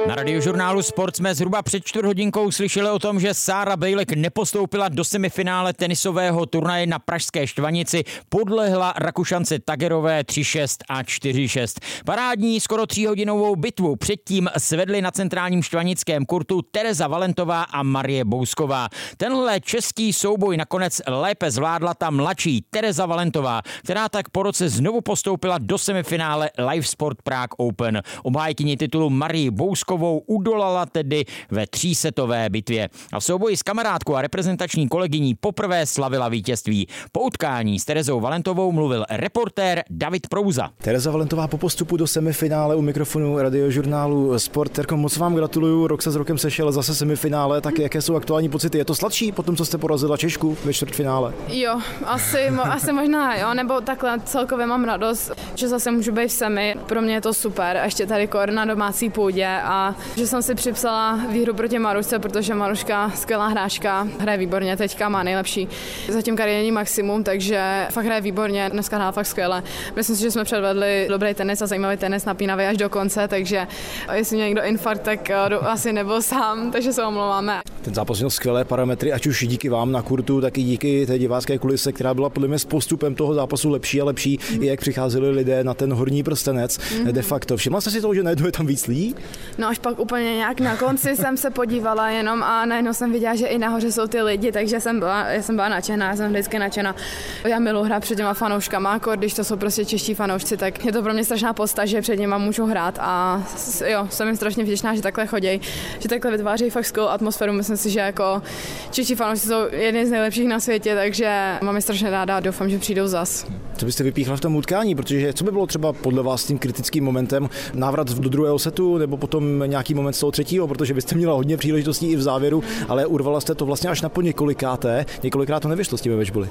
Na Radiožurnálu Sport jsme zhruba před 4 hodinkou slyšeli o tom, že Sára Bejlek nepostoupila do semifinále tenisového turnaje na pražské Štvanici, podlehla Rakušance Tagerové 3-6 a 4-6. Parádní skoro 3hodinovou bitvu předtím svedli na centrálním štvanickém kurtu Tereza Valentová a Marie Bousková. Tenhle český souboj nakonec lépe zvládla ta mladší Tereza Valentová, která tak po roce znovu postoupila do semifinále Live Sport Prague Open. Obhájkyni titulu Marii Bouskovou udolala tedy ve 3setové bitvě. A v souboji s kamarádkou a reprezentační kolegyní poprvé slavila vítězství. Po utkání s Terezou Valentovou mluvil reportér David Prouza. Tereza Valentová po postupu do semifinále u mikrofonu Radiožurnálu Sport. Terko, moc vám gratuluju, rok se s rokem sešel, zase semifinále, tak jaké jsou aktuální pocity? Je to sladší po tom, co jste porazila Češku ve čtvrtfinále? Jo, asi možná jo, nebo takhle celkově mám radost, že zase můžu být v semi. Pro mě je to super, a ještě tady kor na domácí půdě a že jsem si připsala výhru proti Marušce, protože Maruška skvělá hráčka, hraje výborně, teďka má nejlepší zatím kariérní maximum, takže fakt hraje výborně, dneska hrála fakt skvěle. Myslím si, že jsme předvedli dobrý tenis a zajímavý tenis, napínavý až do konce, takže jestli mě někdo infarkt, tak asi nebyl sám, takže se omlouváme. Ten zápas měl skvělé parametry, ať už díky vám na kurtu, tak i díky té divácké kulise, která byla podle mě s postupem toho zápasu lepší a lepší, i jak přicházeli lidé na ten horní prstenec. De facto, všimla jste si toho, že najednou je tam víc lidí? No až pak úplně nějak na konci jsem se podívala jenom a najednou jsem viděla, že i nahoře jsou ty lidi, takže jsem byla nadšená, já jsem vždycky nadšená. Já miluji hrát před těma fanouškama, když to jsou prostě čeští fanoušci, tak je to pro mě strašná podsta, že před nima můžu hrát a jo, jsem jim strašně vděčná, že takhle chodí, že takhle vytváří fakt skvělou atmosféru. Myslím si, že jako čeští fanoušci jsou jedni z nejlepších na světě, takže mám je strašně ráda a doufám, že přijdou zas. Co byste vypíchla v tom utkání, protože co by bylo třeba podle vás tím kritickým momentem, návrat do druhého setu nebo potom nějaký moment z toho třetího, protože byste měla hodně příležitostí i v závěru, ale urvala jste to vlastně až na několikrát to nevyšlo s těmi matchboly.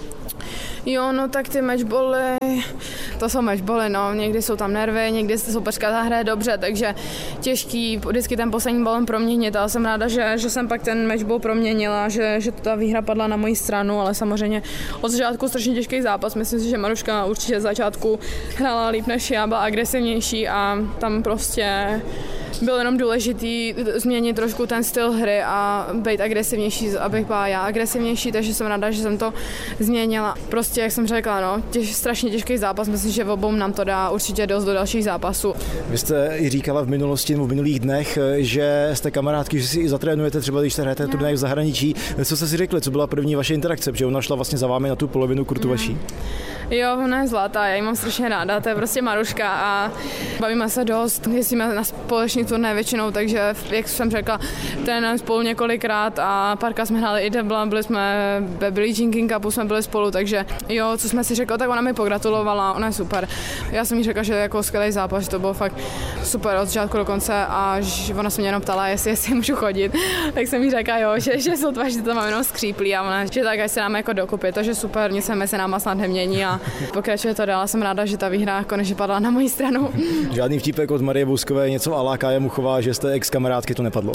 Jo, no tak ty matchboly, to jsou matchboly, no, někdy jsou tam nervy, někdy soupeřka zahraje dobře, takže těžký vždycky ten poslední balon proměnit, ale jsem ráda, že jsem pak ten matchball proměnila, že ta výhra padla na moji stranu, ale samozřejmě od začátku strašně těžký zápas, myslím si, že Maruška určitě z začátku hrála líp než já, byla agresivnější a tam prostě bylo jenom důležitý změnit trošku ten styl hry a být agresivnější, abych byla já agresivnější, takže jsem ráda, že jsem to změnila. Prostě, jak jsem řekla, no, strašně těžký zápas, myslím, že obou nám to dá určitě dost do dalších zápasů. Vy jste i říkala v minulosti nebo v minulých dnech, že jste kamarádky, že si i zatrénujete třeba, když jste hrajete turnaj v zahraničí. Co jste si řekli, co byla první vaše interakce, protože ona šla vlastně za vámi na tu polovinu kurtu vaší? Jo, ona je zlatá, já ji mám strašně ráda, to je prostě Maruška a bavíme se dost, jezdíme na společný turnaj většinou, takže jak jsem řekla, trénujeme spolu několikrát a párkrát jsme hráli i debla, byli jsme ve Billie Jean King Cupu, jsme byli spolu, takže jo, co jsme si řekli, tak ona mi pogratulovala, ona je super. Já jsem jí řekla, že jako skvělý zápas, že to bylo fakt super od začátku do konce a že ona se mě jenom ptala, jestli můžu chodit, tak jsem jí řekla, jo, že jsou tvář, že to mám jenom skříplý a ona, že tak, až se nám jako dokupy, takže super, nic se mezi náma snad nemění a pokračuje to dál. Jsem ráda, že ta výhra konečně padla na moji stranu. Žádný vtípek od Marie Bouskové, něco a la Kája Muchová, že jste ex-kamarádky, to nepadlo?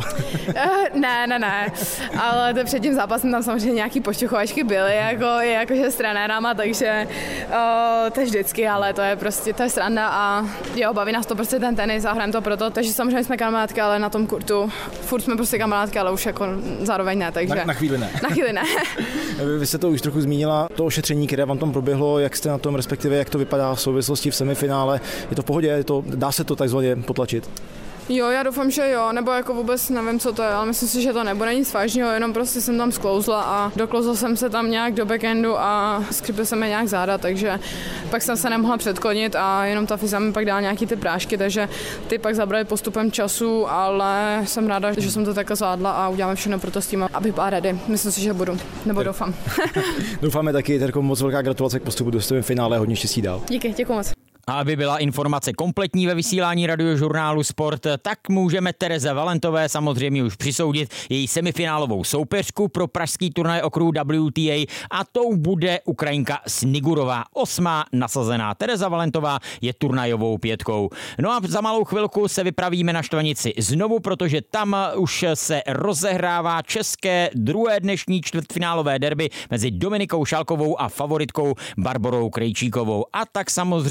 Ne. Ale to před tím zápasem tam samozřejmě nějaký pošťuchovačky byly, jakože s trenérama, takže to je vždycky, ale to je sranda a jo, baví nás to prostě ten tenis a hrajeme to proto, takže samozřejmě jsme kamarádky, ale na tom kurtu furt jsme prostě kamarádky, ale už jako zároveň ne, takže... Na chvíli ne. Na chvíli ne. Vy jste to už trochu zmínila, to ošetření, které vám tam proběhlo, jak jste na tom, respektive jak to vypadá v souvislosti v semifinále, je to v pohodě, dá se to takzvaně potlačit? Jo, já doufám, že jo, nebo jako vůbec nevím, co to je, ale myslím si, že to nebude nic vážného, jenom prostě jsem tam sklouzla a doklouzla jsem se tam nějak do backendu a skrypl se mi nějak záda, takže pak jsem se nemohla předklonit a jenom ta fyzia mi pak dala nějaký ty prášky, takže ty pak zabrali postupem času, ale jsem ráda, že jsem to takhle zvládla a uděláme všechno pro to s tím, abych byla ready. Myslím si, že budu, nebo doufám. Doufáme taky, Terko, moc velká gratulace k postupu do finále, hodně štěstí dál. Díky, děkuji moc. A aby byla informace kompletní ve vysílání Radiožurnálu Sport, tak můžeme Tereze Valentové samozřejmě už přisoudit její semifinálovou soupeřku pro pražský turnaj okruhu WTA a tou bude Ukrajinka Snigurová, 8. nasazená. Tereza Valentová je turnajovou 5. No a za malou chvilku se vypravíme na Štvanici znovu, protože tam už se rozehrává české druhé dnešní čtvrtfinálové derby mezi Dominikou Šálkovou a favoritkou Barborou Krejčíkovou. A tak samozřejmě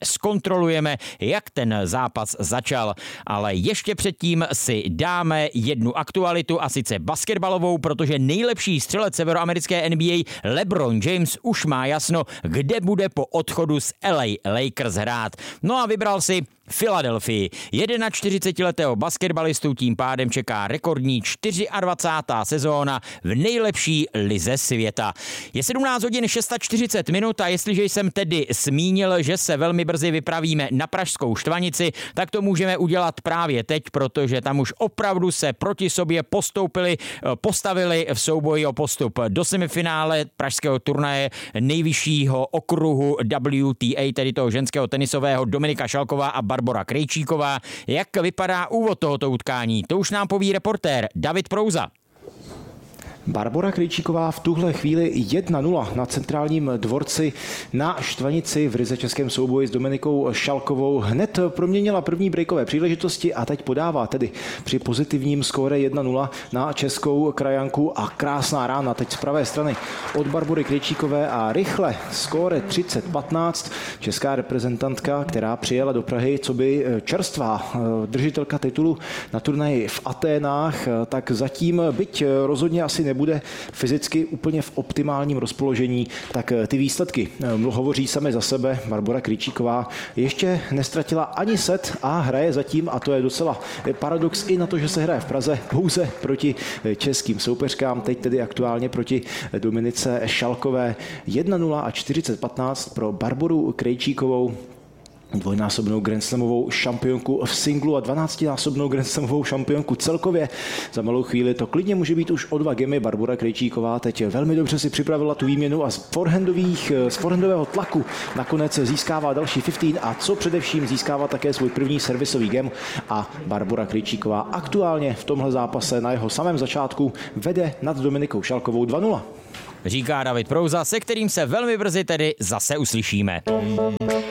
zkontrolujeme, jak ten zápas začal. Ale ještě předtím si dáme jednu aktualitu, a sice basketbalovou, protože nejlepší střelec severoamerické NBA LeBron James už má jasno, kde bude po odchodu z LA Lakers hrát. No a vybral si Filadelfii. 41letého basketbalistu tím pádem čeká rekordní 24. sezóna v nejlepší lize světa. Je 17 hodin 640 minut a jestliže jsem tedy zmínil, že se velmi brzy vypravíme na pražskou Štvanici, tak to můžeme udělat právě teď, protože tam už opravdu se proti sobě postavili v souboji o postup do semifinále pražského turnaje nejvyššího okruhu WTA, tedy toho ženského tenisového, Dominika Šalková a Barbora Krejčíková. Jak vypadá úvod tohoto utkání? To už nám poví reportér David Prouza. Barbora Krejčíková v tuhle chvíli 1-0 na centrálním dvorci na Štvanici v ryze českém souboji s Dominikou Šalkovou. Hned proměnila první breakové příležitosti a teď podává tedy při pozitivním skóre 1-0 na českou krajanku a krásná rána teď z pravé strany od Barbory Krejčíkové a rychle skóre 30-15. Česká reprezentantka, která přijela do Prahy coby čerstvá držitelka titulu na turnaji v Aténách, tak zatím, byť rozhodně asi nebude fyzicky úplně v optimálním rozpoložení, tak ty výsledky hovoří sami za sebe. Barbora Krejčíková ještě nestratila ani set a hraje zatím, a to je docela paradox i na to, že se hraje v Praze, pouze proti českým soupeřkám, teď tedy aktuálně proti Dominice Šalkové. 1-0 a 40-15 pro Barboru Krejčíkovou, dvojnásobnou grandslamovou šampionku v singlu a 12násobnou grandslamovou šampionku celkově. Za malou chvíli to klidně může být už o 2 gemy. Barbora Krejčíková teď velmi dobře si připravila tu výměnu a z forehandového tlaku nakonec získává další 15 a co především získává také svůj první servisový gem a Barbora Krejčíková aktuálně v tomhle zápase na jeho samém začátku vede nad Dominikou Šalkovou 2-0. Říká David Prouza, se kterým se velmi brzy tedy zase uslyšíme.